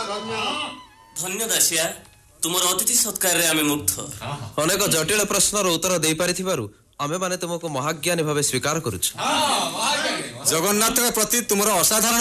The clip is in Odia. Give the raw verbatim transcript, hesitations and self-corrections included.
ଧନ୍ୟ ଦାସିଆ, ତୁମର ଅତିଥି ସତ୍କାରରେ ଆମେ ମୁଗ୍ଧ। ଅନେକ ଜଟିଳ ପ୍ରଶ୍ନର ଉତ୍ତର ଦେଇପାରିଥିବାରୁ ଆମେ ମାନେ ତୁମକୁ ମହାଜ୍ଞାନୀ ଭାବେ ସ୍ୱୀକାର କରୁଛୁ। ଜଗନ୍ନାଥଙ୍କ ପ୍ରତି ତୁମର ଅସାଧାରଣ